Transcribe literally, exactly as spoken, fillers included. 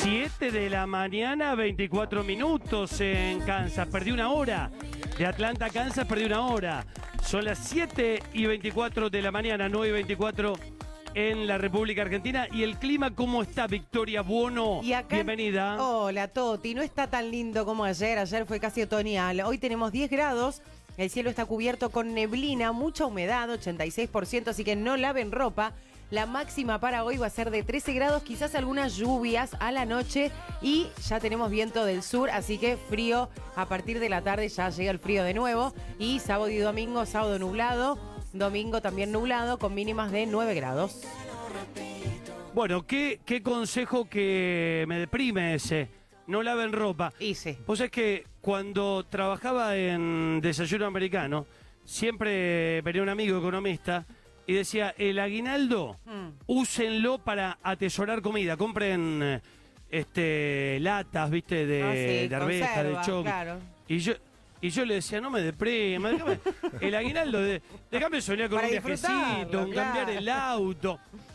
siete de la mañana, veinticuatro minutos en Kansas. Perdí una hora. De Atlanta a Kansas perdí una hora. Son las siete y veinticuatro de la mañana, nueve y veinticuatro en la República Argentina. ¿Y el clima cómo está, Victoria Buono? Y acá, bienvenida. Hola, Toti. No está tan lindo como ayer. Ayer fue casi otoñal. Hoy tenemos diez grados. El cielo está cubierto con neblina, mucha humedad, ochenta y seis por ciento, así que no laven ropa. La máxima para hoy va a ser de trece grados, quizás algunas lluvias a la noche y ya tenemos viento del sur, así que frío a partir de la tarde, ya llega el frío de nuevo. Y sábado y domingo, sábado nublado, domingo también nublado con mínimas de nueve grados. Bueno, ¿qué, qué consejo que me deprime ese? No laven ropa. Hice. Pues es que cuando trabajaba en Desayuno Americano, siempre venía un amigo economista y decía, el aguinaldo, mm. úsenlo para atesorar comida. Compren eh, este latas, viste, de, ah, sí, de arveja, de choclo. Claro. Y yo, y yo le decía, no me deprima, déjame, el aguinaldo, de, déjame soñar con para un viajecito, claro. cambiar el auto.